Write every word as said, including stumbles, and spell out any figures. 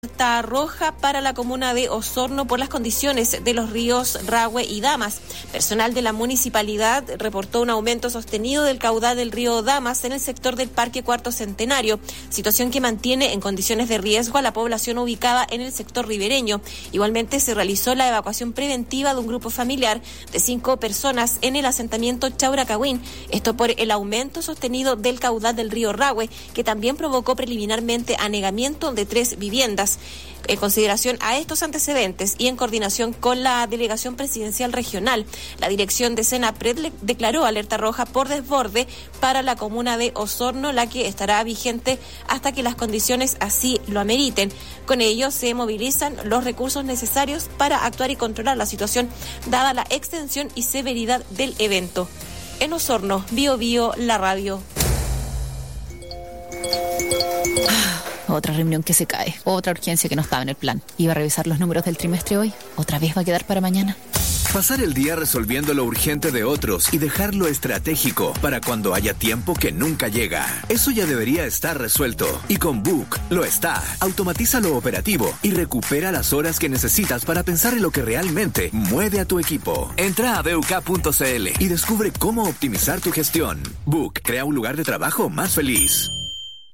alerta roja para la comuna de Osorno por las condiciones de los ríos Rahue y Damas. Personal de la municipalidad reportó un aumento sostenido del caudal del río Damas en el sector del Parque Cuarto Centenario, situación que mantiene en condiciones de riesgo a la población ubicada en el sector ribereño. Igualmente se realizó la evacuación preventiva de un grupo familiar de cinco personas en el asentamiento Chauracahuín, esto por el aumento sostenido del caudal del río Rahue, que también provocó preliminarmente anegamiento de tres viviendas. En consideración a estos antecedentes y en coordinación con la Delegación Presidencial Regional, la Dirección de Senapred declaró alerta roja por desborde para la comuna de Osorno, la que estará vigente hasta que las condiciones así lo ameriten. Con ello se movilizan los recursos necesarios para actuar y controlar la situación, dada la extensión y severidad del evento. En Osorno, Bio Bio, la radio. Otra reunión que se cae, otra urgencia que no estaba en el plan. Iba a revisar los números del trimestre hoy, otra vez va a quedar para mañana. Pasar el día resolviendo lo urgente de otros y dejar lo estratégico para cuando haya tiempo que nunca llega. Eso ya debería estar resuelto. Y con Book lo está. Automatiza lo operativo y recupera las horas que necesitas para pensar en lo que realmente mueve a tu equipo. Entra a b u k punto c l y descubre cómo optimizar tu gestión. Book crea un lugar de trabajo más feliz.